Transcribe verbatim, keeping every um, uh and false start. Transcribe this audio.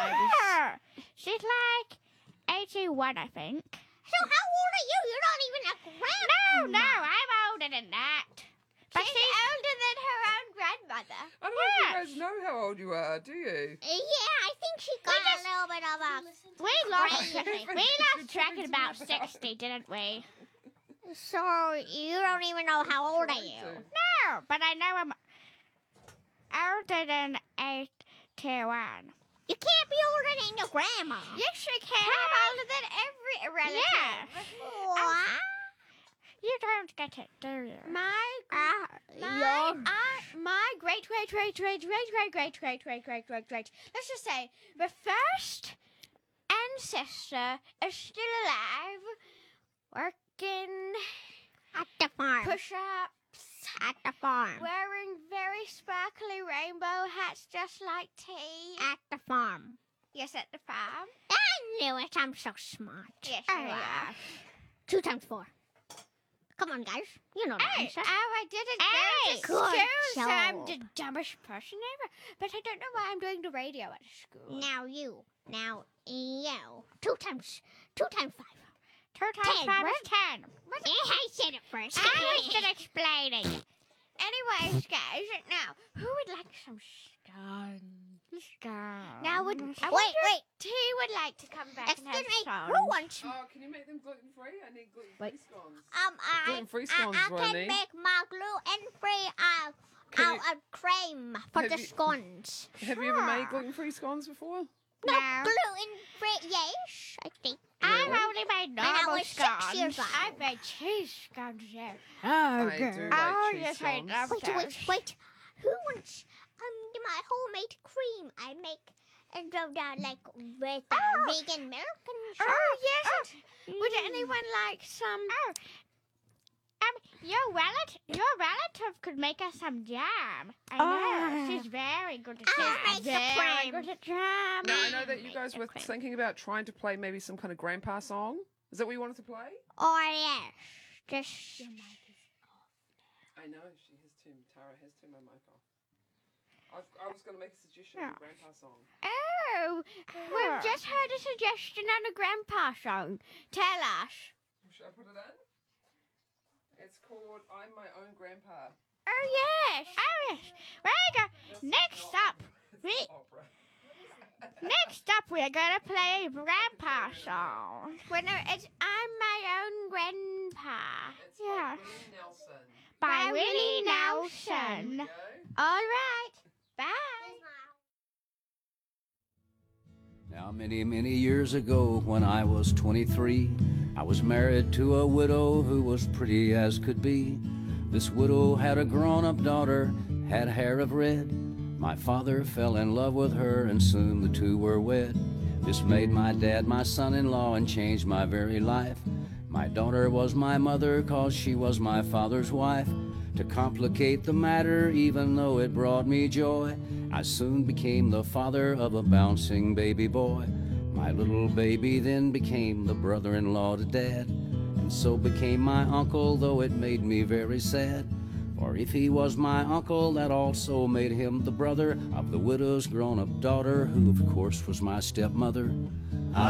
her. She's like eighty-one, I think. So how old are you? You're not even a grandma. No, no, I'm older than that. But She's she's older than her own grandmother. I don't know if you guys know how old you are, do you? Uh, yeah, I think she got a little bit of a... we lost Crazy. we lost track at about sixty, didn't we? So you don't even know how old are you? No, but I know I'm older than eighty-one. You can't be older than your grandma. Yes, you can. I'm older than every relative. Yeah. What? You don't get it, do you? My Uh, My, your- I, my great, great, great, great, great, great, great, great, great, great, great, great. Let's just say the first ancestor is still alive, working At the farm. push-ups, At the farm. wearing very sparkly rainbow hats just like tea. At the farm. Yes, at the farm. I knew it. I'm so smart. Yes, Oh, you yeah. are. Two times four. Come on, guys. You know the Hey, answer. oh, I didn't Hey, go to good school, so I'm job. the dumbest person ever. But I don't know why I'm doing the radio at school. Now you. Now you. Two times. Two times five. Two times Ten, five what? is ten. I said it first. I was still explaining. Anyways, guys, now, who would like some scones? Scones. Now, would, I Wait, wonder if wait. T would like to come back Excuse and have me. scones. Who wants? Oh, can you make them gluten free? I need gluten free Wait. scones. Um, I, Gluten-free I, scones I is what I can need. make my gluten-free uh, Can uh, you- uh, cream for Have the you- scones. Have you ever made gluten free scones before? No, No. gluten-free. Yes, I think. I've Really? only made When I normal was six scones. years old. I've made cheese scones there. I Oh, do good. like Oh, cheese yes, I scones. love Wait, wait, those. wait. Who wants um my homemade cream? I make and go down like with uh, Oh. vegan milk and stuff. Oh, yes. Would anyone like some? Oh. Um, your relative, your relative could make us some jam. I know. Oh. She's very good at I'll jam. make the very cream. good at jam. Now, I know that you guys were cream. thinking about trying to play maybe some kind of grandpa song. Is that what you wanted to play? Oh yes, just I know, she has turned, Tara has turned my mic off. I've, I was going to make a suggestion Yeah. of a grandpa song. Oh, we've just heard a suggestion on a grandpa song. Tell us. Should I put it in? It's called I'm My Own Grandpa. Oh, yes. Oh, yes. There you go. Next up, It's we, an opera. next up, we're gonna play a grandpa song. Well, no, it's I'm my own grandpa. It's Yeah. by Willie Nelson. By, By Willie Willie Nelson. Go. All right. Bye. Now, many, many years ago, when I was twenty-three, I was married to a widow who was pretty as could be. This widow had a grown-up daughter, had hair of red. My father fell in love with her, and soon the two were wed. This made my dad my son-in-law and changed my very life. My daughter was my mother, 'cause she was my father's wife. To complicate the matter, even though it brought me joy, I soon became the father of a bouncing baby boy. My little baby then became the brother-in-law to Dad, and so became my uncle, though it made me very sad. For if he was my uncle, that also made him the brother of the widow's grown-up daughter, who of course was my stepmother.